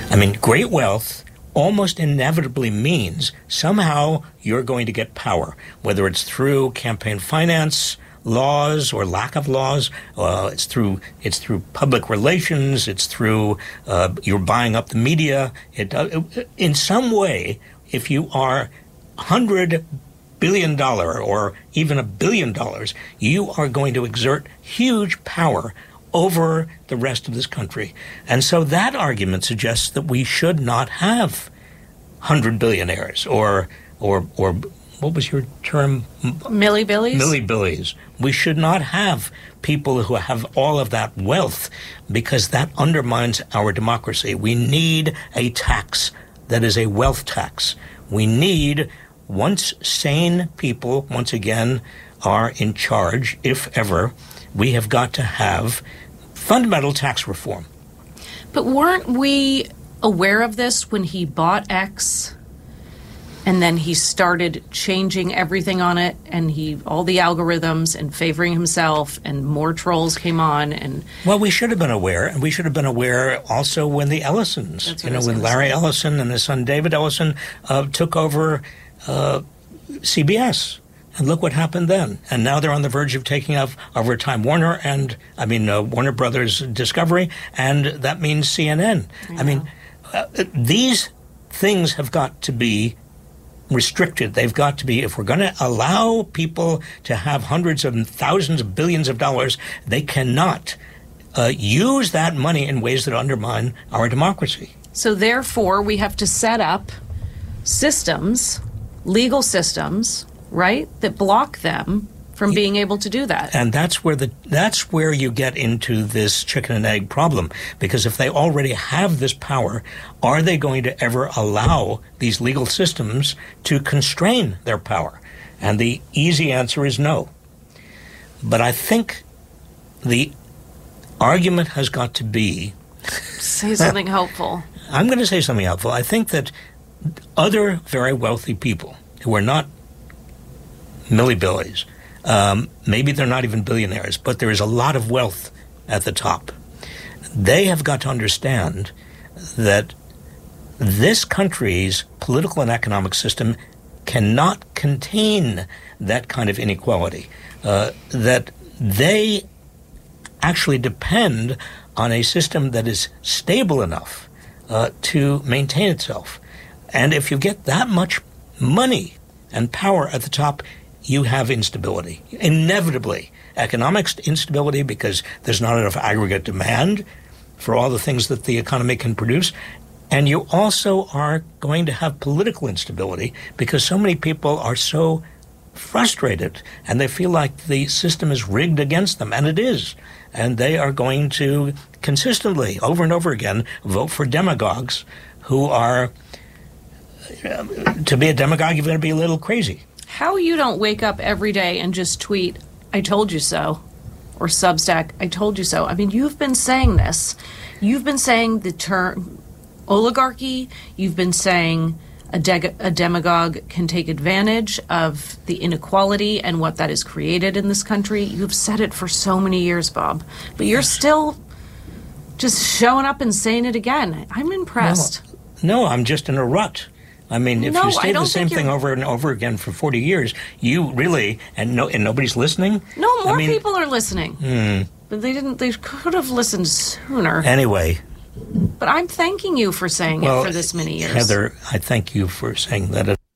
I mean, great wealth almost inevitably means somehow you're going to get power, whether it's through campaign finance, laws or lack of laws. It's through public relations. It's through you're buying up the media. In some way, if you are $100 billion or even $1 billion, you are going to exert huge power over the rest of this country. And so that argument suggests that we should not have 100 billionaires or what was your term? Millibillies? Millibillies. We should not have people who have all of that wealth because that undermines our democracy. We need a tax that is a wealth tax. We need, once sane people, once again, are in charge, if ever, we have got to have fundamental tax reform. But weren't we aware of this when he bought X and then he started changing everything on it and all the algorithms and favoring himself and more trolls came on? And well, we should have been aware, and we should have been aware also when the Ellisons, when Larry Ellison and his son David Ellison took over CBS. And look what happened then. And now they're on the verge of taking over Time Warner Warner Brothers Discovery, and that means CNN. I mean, these things have got to be restricted. They've got to be, if we're going to allow people to have hundreds of thousands of billions of dollars, they cannot use that money in ways that undermine our democracy. So therefore, we have to set up systems, legal systems, right, that block them from being able to do that. And that's where you get into this chicken and egg problem, because if they already have this power, are they going to ever allow these legal systems to constrain their power? And the easy answer is no. But I think the argument has got to be... Say something helpful. I'm going to say something helpful. I think that other very wealthy people who are not millibillies, maybe they're not even billionaires, but there is a lot of wealth at the top. They have got to understand that this country's political and economic system cannot contain that kind of inequality, that they actually depend on a system that is stable enough to maintain itself. And if you get that much money and power at the top, you have instability. Inevitably, economic instability because there's not enough aggregate demand for all the things that the economy can produce. And you also are going to have political instability because so many people are so frustrated and they feel like the system is rigged against them, and it is. And they are going to consistently, over and over again, vote for demagogues who are, to be a demagogue, you're going to be a little crazy. How you don't wake up every day and just tweet, "I told you so," or Substack, "I told you so." I mean, you've been saying this. You've been saying the term oligarchy. You've been saying a demagogue can take advantage of the inequality and what that has created in this country. You've said it for so many years, Bob. But you're still just showing up and saying it again. I'm impressed. No, I'm just in a rut. I mean, if you say the same thing over and over again for 40 years, you really, and nobody's listening? No, more people are listening. But they could have listened sooner. Anyway. But I'm thanking you for saying it for this many years. Heather, I thank you for saying that.